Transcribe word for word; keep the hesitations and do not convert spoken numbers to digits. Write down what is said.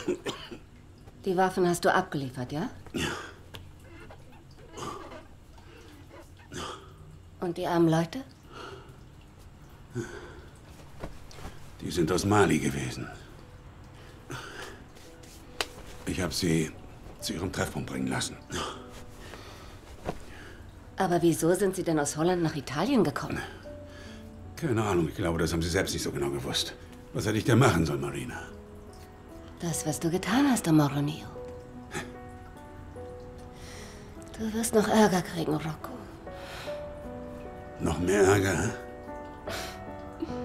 Die Waffen hast du abgeliefert, ja? Ja. Und die armen Leute? Die sind aus Mali gewesen. Ich habe sie zu ihrem Treffpunkt bringen lassen. Aber wieso sind sie denn aus Holland nach Italien gekommen? Keine Ahnung, ich glaube, das haben sie selbst nicht so genau gewusst. Was hätte ich denn machen sollen, Marina? Das, was du getan hast, Amor mio. Du wirst noch Ärger kriegen, Rocco. Noch mehr Ärger, hä?